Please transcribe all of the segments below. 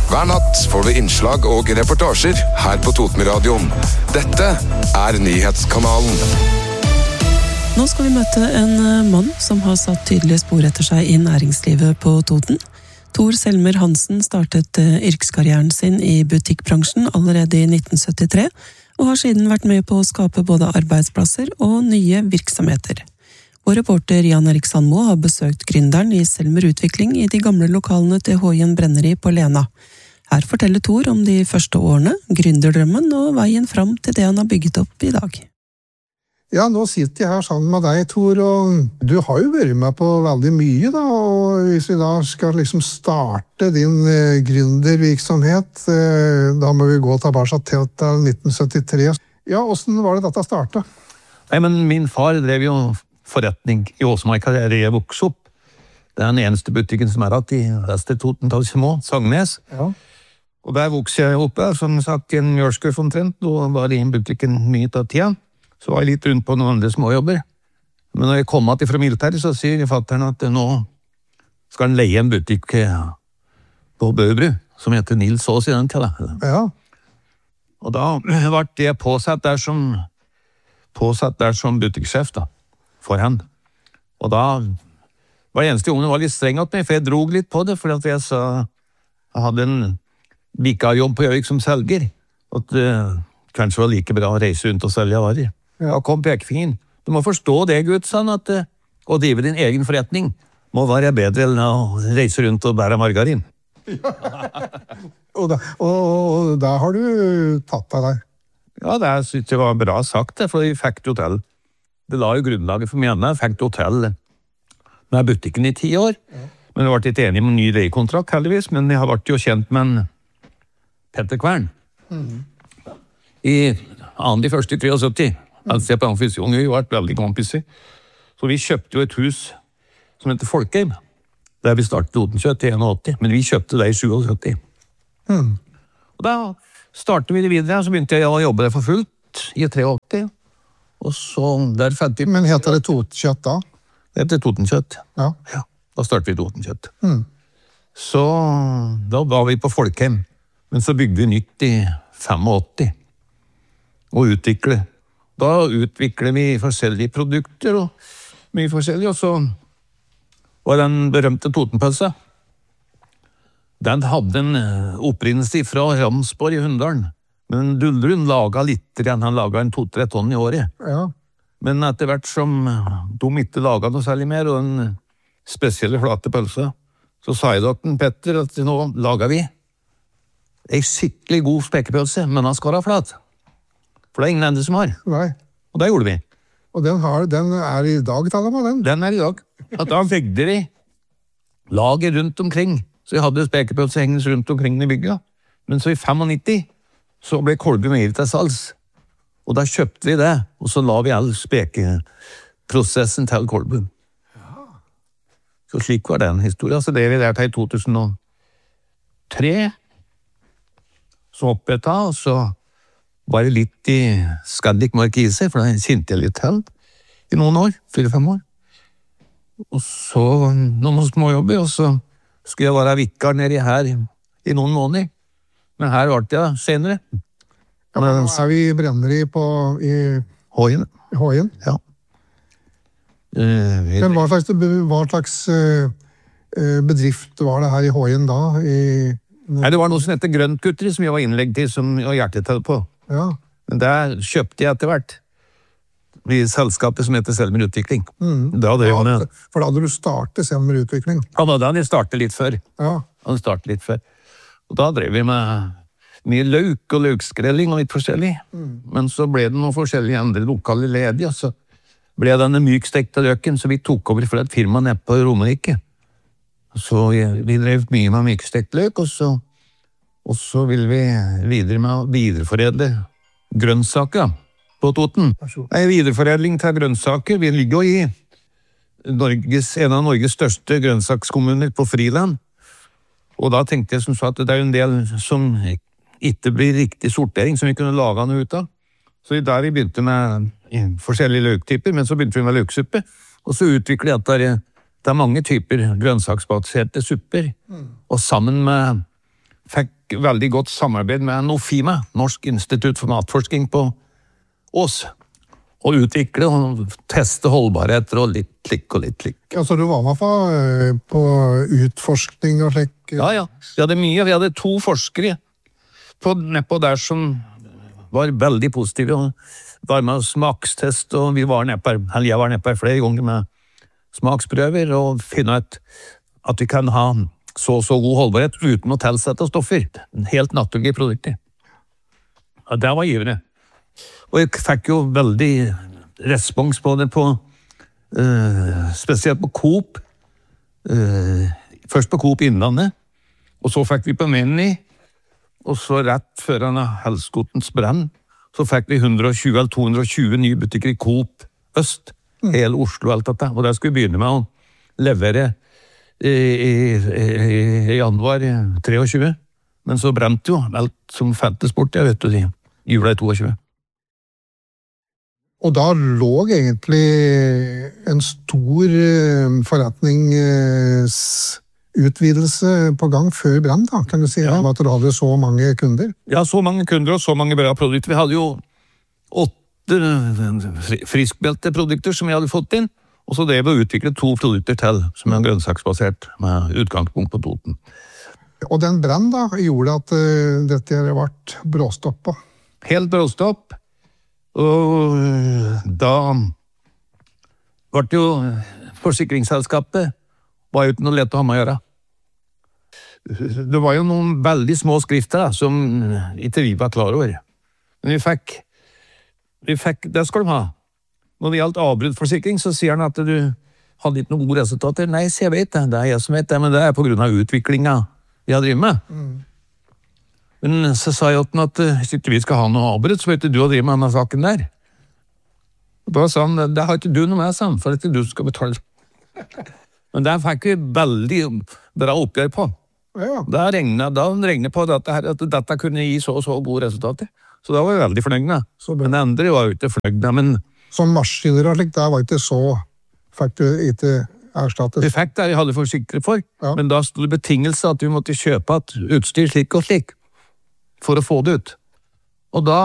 Hver natt får du innslag og reportasjer her på Totenradioen. Dette Nyhetskanalen. Nå skal vi møte en mann som har satt tydelige spor etter seg i næringslivet på Toten. Tor Selmer Hansen startet yrkeskarrieren sin i butikkbransjen allerede i 1973, og har siden vært med på å skape både arbeidsplasser og nye virksomheter. Vår reporter Jan Erik Sandmo har besøkt gründeren i Selmer Utvikling i de gamle lokalene til Hoien Brenneri på Lena. Her forteller Tor om de første årene, gründerdrømmen og veien fram til det han har bygget opp i dag. Ja, nå sitter jeg her sammen med deg, Tor, og du har jo vært med på veldig mye, da, og hvis vi da skal liksom starte din gründervirksomhet, da må vi gå tilbake til 1973. Ja, hvordan var det dette startet? Nei, men min far drev jo forretning i Åsmarka der jeg vokste opp. Det den eneste butikken som hatt i Vester Toten, Talsimo, Sagnes. Ja. Og der vokste jeg opp der, som sagt, i en mjølskuff omtrent, og var i butikken mye av tida. Så var jeg litt rundt på noen andre småjobber. Men når jeg kom til fra militæret, så sier fatteren at nå skal han leie en butikk på Bøbru, som heter Nils Aas i den tida. Ja. Og da ble jeg påsatt der som butikksjef da, for han. Og da var det eneste gangen var litt streng av meg, for jeg drog litt på det, fordi at jeg hadde en vikarjobb på Gjøvik som selger, og at det kanskje var like bra å reise rundt og selge varer. Ja, kom pekefingeren. Du må forstå det, Gud, sa han, at å drive din egen forretning må være bedre enn å reise rundt og bære margarin. Ja. og da har du tatt deg der. Ja, det synes jeg var bra sagt, det, for vi fikk det til. Det la jo grunnlaget for meg, jeg fikk hotell med butikken i 10 år, men jeg ble ikke enig med en ny leiekontrakt, heldigvis, men jeg har vært jo kjent med en Petter Kvern. I de første i 73, altså jeg på Amfisjon, vi har vært veldig kompiser, så vi kjøpte jo et hus som heter Folkheim, der vi startet Totenkjøtt i 81, men vi kjøpte det i 77. Og da startet vi det videre, så begynte jeg å jobbe der for fullt i 83, og så der ferdig. Men heter det Totenkjøtt da? Det heter Totenkjøtt. Ja. Ja, da startet vi Totenkjøtt. Så da var vi på Folkheim, men så bygde vi nytt i 85, og utvikle. Da utvikler vi forskjellige produkter, og mye forskjellig, og så var den berømte Totenpølsa. Den hadde en opprinnelse fra Ramsborg i Hunndalen, men Duldrun laget litt, han laget 2-3 tonn i året. Ja. Men etter hvert som de ikke laget noe særlig mer, og en spesielle flate pølse, så sa jeg til Petter at nå lager vi en skikkelig god spekepølse, men den skal være flat. For det er ingen andre som har. Nei. Og det gjorde vi. Og den er i dag, taler man den? Den er i dag. At da vegde vi lager rundt omkring, så jeg hadde spekepølse hengende rundt omkring i bygget. Men så i 95, så ble Kolbu Meier til salgs. Og da kjøpte vi det, og så la vi all spekeprosessen til Kolbu. Ja. Så slik var den historien. Så det vi lærte i 2003, så hoppet jeg og så var det litt i Scandic Markise, for da kjente jeg litt til i noen år, 4-5 år. Og så noen småjobber, og så skulle jeg være vikar nede her i noen måneder. Men her var det jeg senere. Ja, men er vi i Brenneri i Hoien. Hoien? Ja. Men hva slags bedrift var det her i Hoien da? Nei, det var noe som heter Grøntkutteri, som jeg var innlegg til, som jeg var hjertetell på. Ja. Men der kjøpte jeg etter hvert i selskapet som heter Selmer Utvikling. Da for da hadde du startet Selmer Utvikling? Ja, da hadde jeg startet litt før. Ja. Og da drev vi med mye løk og løkskrelling og litt forskjellig. Men så ble det noen forskjellige andre lokale ledige, og så ble denne mykstekte løken, så vi tok over for et firma nede på Romerike. Så vi drev mye med mykstekt løk, og så vil vi videre med å videreforedle grønnsaker på Toten. Nei, videreforedling til grønnsaker. Vi ligger jo i en av Norges største grønnsakskommuner på Friland. Og da tenkte jeg som så at det er en del som ikke blir riktig sortering, som vi kunne lage noe ut av. Så der vi begynte med forskjellige løktyper, men så begynte vi med løksuppe, og så utviklet jeg at det er mange typer grønnsaksbaserte supper, og sammen med fikk fikk veldig godt samarbeid med NOFIMA, Norsk institutt for matforskning på Ås, og utvikle og teste holdbarheter og litt slik og litt slik. Altså, du var med på utforskning og slik? Ja. Vi hadde mye. Vi hadde 2 forskere nedpå der som var veldig positive og var med smakstest, og jeg var nedpå flere ganger med smaksprøver og finne ut at vi kan ha så god holdbarhet uten å tilsette stoffer. Helt naturlige produkter. Ja, det var givende. Og jeg fikk jo veldig respons på det spesielt på Coop. Først på Coop Innlandet, og så fikk vi på Meny, og så rett før Helskotens brann, så fikk vi 120 eller 220 nye butikker i Coop Øst, hele Oslo og alt dette, og der skulle vi begynne med å levere i januar 23, men så brente jo alt som fantes bort, jeg vet du, jula i 22. Og da lå egentlig en stor forretningsutvidelse på gang før brann, da, kan du si, om at du hadde så mange kunder? Ja, så mange kunder og så mange bra produkter. Vi hadde jo 8 friskmelte produkter som vi hadde fått inn, og så det å utvikle 2 produkter til, som grønnsaksbasert, med utgangspunkt på Toten. Og den brann da, gjorde at dette ble bråstoppet? Helt bråstopp. Og da ble jo forsikringsselskapet var jo ikke noe lett å ha med å gjøre. Det var jo noen veldig små skrifter da, som ikke vi var klar over. Men vi fikk, det skal de ha. Når det gjaldt avbruddforsikring, så sier han at du hadde ikke noen gode resultater. Nei, så jeg vet det. Det er jeg som vet det, men det er på grunn av utviklingen vi har drivet med. Men så sa jeg til han at hvis ikke vi skal ha noe avbrudd, så vet du å drive med denne saken der. Og da sa han, det har ikke du noe med seg, for det er ikke du som skal betale. Men der fikk vi veldig bra oppgjør på. Ja. Da regnet på at dette kunne gi så gode resultater. Så da var vi veldig fornøyd med. Men det andre var jo ikke fornøyd med, men som maskiner og slik, der var ikke så fikk du ikke erstattet. Vi fikk det vi hadde forsikret for, men da stod det betingelse at vi måtte kjøpe et utstyr slik og slik for å få det ut. Og da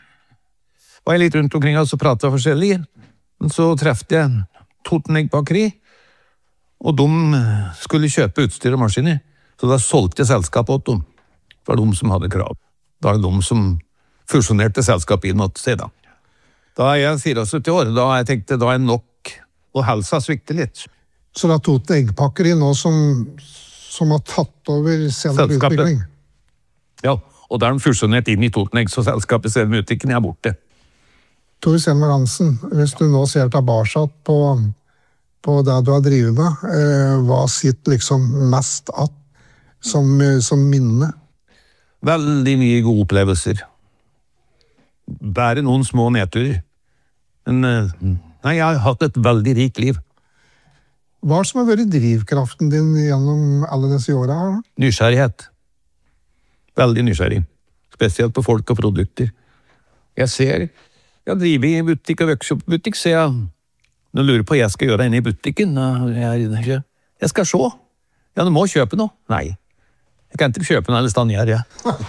var jeg litt rundt omkring og så pratet jeg forskjellig, men så trefte jeg Toten Egg Bakeri, og de skulle kjøpe utstyr og maskiner, så da solgte jeg selskapet åt dem. Det var de som hadde krav. Da er det de som fusjonerte selskapet inn mot seg da. Da er jeg 74 år, da jeg tenkte da er nok, og helsa svikter litt. Så det er Toten Eggpakkeri nå som har tatt over Selmer Utvikling? Ja, og da er de fusjonert inn i Toten Egg, så selskapet Selmer Utvikling er borte. Tor Selmer Hansen, hvis du nå ser tilbake på det du har drivet med, hva sitter liksom mest att som minne? Veldig mye gode opplevelser. Bare noen små nedturer. Men jeg har hatt et veldig rikt liv. Hva som har vært drivkraften din gjennom alle disse årene her? Nysgjerrighet. Veldig nysgjerrig. Spesielt på folk og produkter. Jeg driver i butikk og workshop-butikk, så jeg lurer på hva jeg skal gjøre inne i butikken. Jeg skal se. Ja, du må kjøpe noe. Nei. Jeg kan ikke kjøpe noe eller stand her,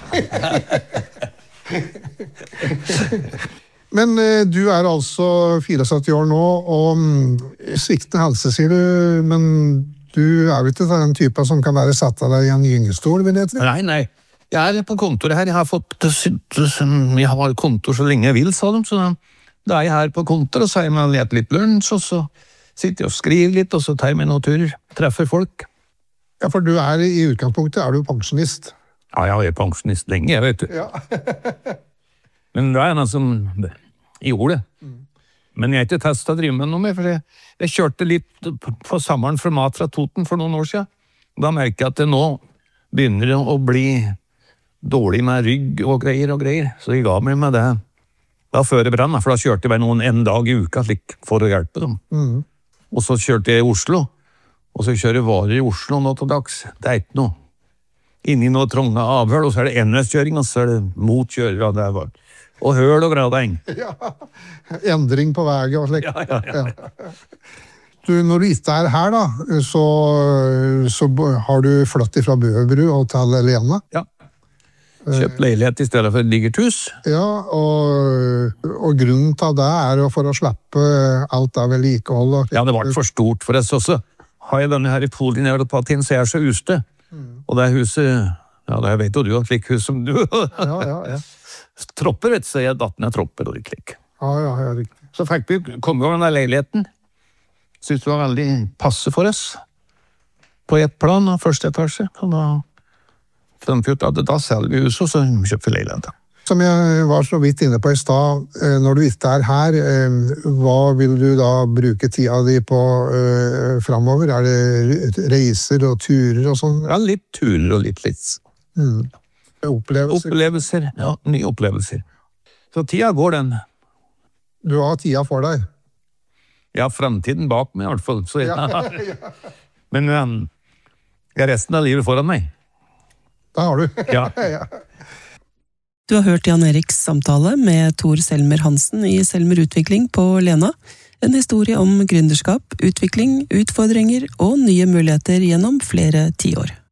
Men du er altså 74 år nå, og sviktende helse, sier du, men du er jo ikke den typen som kan være satt av deg i en gyngestol, vil jeg tro? Nei. Jeg er på kontoret her. Jeg har kontor så lenge jeg vil, sa de, så da er jeg her på kontor, og så har jeg lett litt lunsj, og så sitter jeg og skriver litt, og så tar jeg meg noen turer, treffer folk. Ja, for du er i utgangspunktet, er du pensjonist? Ja, jeg er pensjonist lenge, jeg vet du. Ja. Men det er en som gjorde det. Men jeg har ikke testet å drive med noe mer, for jeg kjørte litt på sommeren for mat fra Toten for noen år siden. Da merker jeg at det nå begynner å bli dårlig med rygg og greier, så jeg ga meg med det. Da før det brann, for da kjørte jeg bare noen en dag i uka slik, for å hjelpe dem. Og så kjørte jeg i Oslo, og så kjører varer i Oslo nå til dags. Det er ikke noe. Inni noe trånge avhør, og så er det enveiskjøring, og så er det motkjører, og høl og gradeng. Ja, endring på veien og slik. Ja. Du, når du ikke er her da, så har du flyttet fra Bøverbru og til Lena. Ja. Kjøpt leilighet I stedet for et digert hus. Ja, og grunnen til det for å slippe alt det vedlikehold. Ja, det var for stort for oss også. Har jeg denne her I polyneuropatin, så jeg så uste. Og det huset, ja, det vet jo du, et slik hus som du. Ja. Tropper, vet du, så jeg datt ned tropper og litt slik. Ja, riktig. Så fikk vi komme over den der leiligheten. Synes det var veldig passe for oss. På ett plan, første etasje. Og da fant vi ut at da selger vi huset, og så kjøpte vi leiligheten. Som jeg var så vidt inne på I stad, når du ikke her, hva vil du da bruke tida di på fremover? Det reiser og turer og sånn? Ja, litt turer og litt. Opplevelser? Ja, nye opplevelser. Så tida går den. Du har tida for deg? Ja, fremtiden bak meg I hvert fall. Så, Men resten av livet foran meg. Det har du. Ja. Du har hørt Jan Eriks samtale med Tor Selmer Hansen I Selmer Utvikling på Lena. En historie om gründerskap, utvikling, utfordringer og nye muligheter gjennom flere tiår.